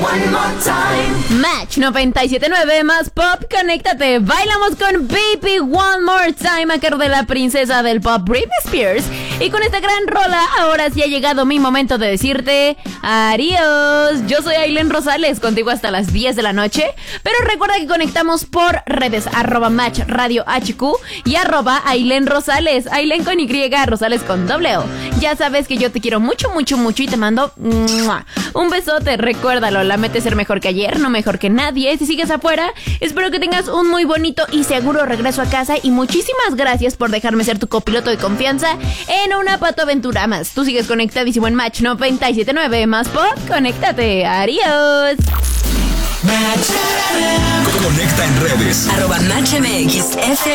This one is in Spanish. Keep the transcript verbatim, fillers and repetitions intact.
one more time. Match noventa y siete punto nueve más pop, conéctate. Bailamos con Baby One More Time a cargo de la princesa del pop Britney Spears. Y con esta gran rola, ahora sí ha llegado mi momento de decirte adiós. Yo soy Ailén Rosales, contigo hasta las diez de la noche. Pero recuerda que conectamos por redes arroba Match Radio H Q y arroba Ailén Rosales. Ailén con Y, Rosales con doble O. Ya sabes que yo te quiero mucho, mucho, mucho y te mando ¡mua! Un besote. Recuérdalo, la meta es ser mejor que ayer, no mejor que nadie. Si sigues afuera, espero que tengas un muy bonito y seguro regreso a casa. Y muchísimas gracias por dejarme ser tu copiloto de confianza en una patoaventura más. Tú sigues conectadísimo en Match noventa y siete punto nueve más pop. Conéctate. Adiós. Conecta en redes arroba Match M X F